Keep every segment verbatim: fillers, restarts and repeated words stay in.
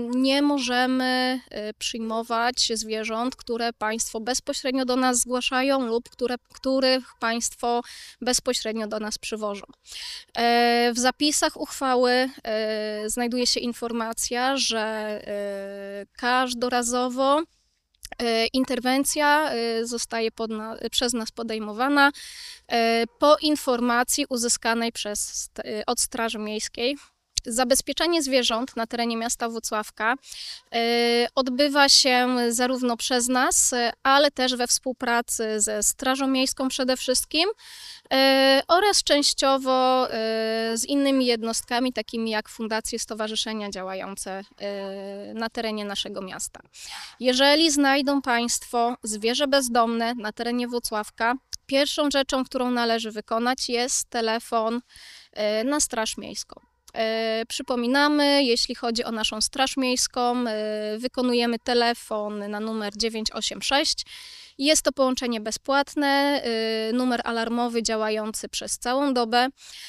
Nie możemy przyjmować zwierząt, które Państwo bezpośrednio do nas zgłaszają lub które, których Państwo bezpośrednio do nas przywożą. W zapisach uchwały znajduje się informacja, że każdorazowo interwencja zostaje pod na, przez nas podejmowana po informacji uzyskanej przez, od Straży Miejskiej. Zabezpieczanie zwierząt na terenie miasta Włocławka odbywa się zarówno przez nas, ale też we współpracy ze Strażą Miejską przede wszystkim oraz częściowo z innymi jednostkami, takimi jak fundacje, stowarzyszenia działające na terenie naszego miasta. Jeżeli znajdą Państwo zwierzę bezdomne na terenie Włocławka, pierwszą rzeczą, którą należy wykonać, jest telefon na Straż Miejską. Przypominamy, jeśli chodzi o naszą Straż Miejską, wykonujemy telefon na numer dziewięć osiem sześć. Jest to połączenie bezpłatne, numer alarmowy działający przez całą dobę.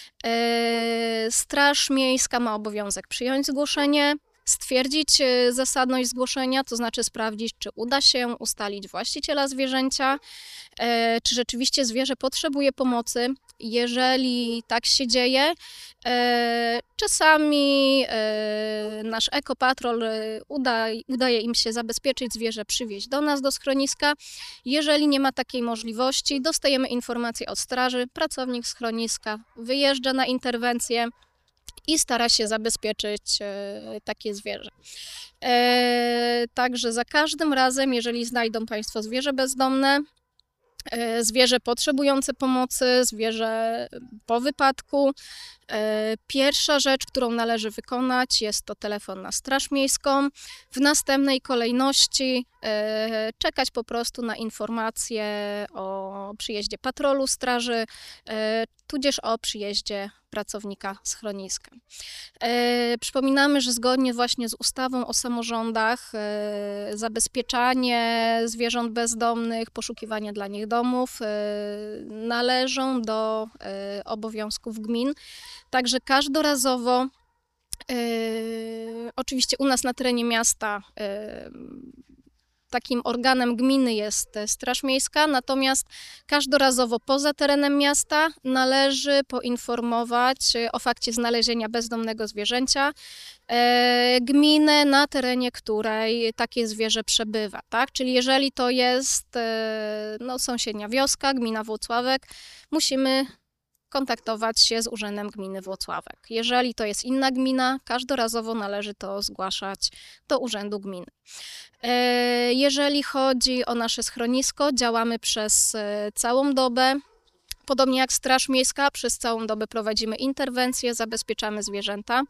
Straż Miejska ma obowiązek przyjąć zgłoszenie, stwierdzić zasadność zgłoszenia, to znaczy sprawdzić, czy uda się ustalić właściciela zwierzęcia, czy rzeczywiście zwierzę potrzebuje pomocy. Jeżeli tak się dzieje, czasami nasz ekopatrol uda, udaje im się zabezpieczyć zwierzę, przywieźć do nas do schroniska. Jeżeli nie ma takiej możliwości, dostajemy informację od straży, pracownik schroniska wyjeżdża na interwencję i stara się zabezpieczyć takie zwierzę. Także za każdym razem, jeżeli znajdą Państwo zwierzę bezdomne, zwierzę potrzebujące pomocy, zwierzę po wypadku, pierwsza rzecz, którą należy wykonać, jest to telefon na Straż Miejską. W następnej kolejności czekać po prostu na informację o przyjeździe patrolu straży, tudzież o przyjeździe pracownika schroniska. Przypominamy, że zgodnie właśnie z ustawą o samorządach zabezpieczanie zwierząt bezdomnych, poszukiwanie dla nich domów należą do obowiązków gmin. Także każdorazowo, oczywiście u nas na terenie miasta, takim organem gminy jest Straż Miejska, natomiast każdorazowo poza terenem miasta należy poinformować o fakcie znalezienia bezdomnego zwierzęcia gminę, na terenie której takie zwierzę przebywa. Tak? Czyli jeżeli to jest no, sąsiednia wioska, gmina Włocławek, musimy kontaktować się z Urzędem Gminy Włocławek. Jeżeli to jest inna gmina, każdorazowo należy to zgłaszać do Urzędu Gminy. Jeżeli chodzi o nasze schronisko, działamy przez całą dobę. Podobnie jak Straż Miejska, przez całą dobę prowadzimy interwencje, zabezpieczamy zwierzęta.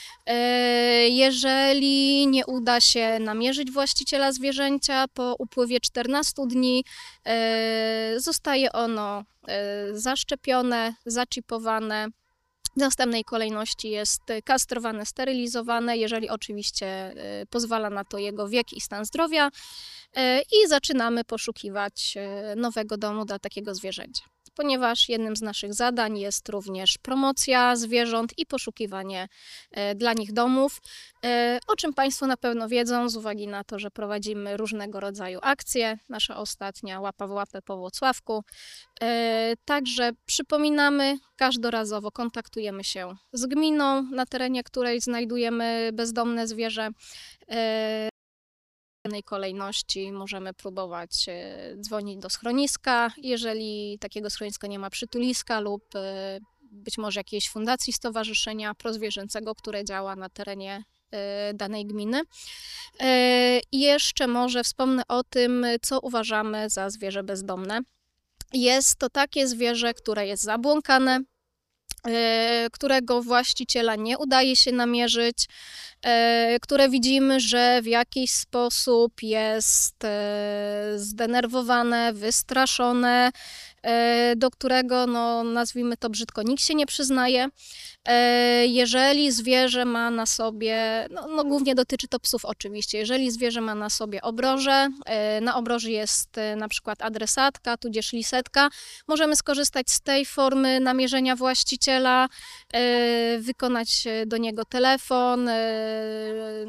Jeżeli nie uda się namierzyć właściciela zwierzęcia, po upływie czternastu dni zostaje ono zaszczepione, zaczipowane. W następnej kolejności jest kastrowane, sterylizowane, jeżeli oczywiście pozwala na to jego wiek i stan zdrowia, i zaczynamy poszukiwać nowego domu dla takiego zwierzęcia. Ponieważ jednym z naszych zadań jest również promocja zwierząt i poszukiwanie dla nich domów, o czym Państwo na pewno wiedzą z uwagi na to, że prowadzimy różnego rodzaju akcje. Nasza ostatnia Łapa w łapę po Włocławku. Także przypominamy, każdorazowo kontaktujemy się z gminą, na terenie której znajdujemy bezdomne zwierzę. W pewnej kolejności możemy próbować dzwonić do schroniska, jeżeli takiego schroniska nie ma przytuliska, lub być może jakiejś fundacji, stowarzyszenia prozwierzęcego, które działa na terenie danej gminy. I jeszcze może wspomnę o tym, co uważamy za zwierzę bezdomne. Jest to takie zwierzę, które jest zabłąkane, którego właściciela nie udaje się namierzyć, które widzimy, że w jakiś sposób jest zdenerwowane, wystraszone, do którego, no, nazwijmy to brzydko, nikt się nie przyznaje. Jeżeli zwierzę ma na sobie, no, no głównie dotyczy to psów oczywiście, jeżeli zwierzę ma na sobie obroże, na obroży jest na przykład adresatka, tudzież lisetka, możemy skorzystać z tej formy namierzenia właściciela, wykonać do niego telefon,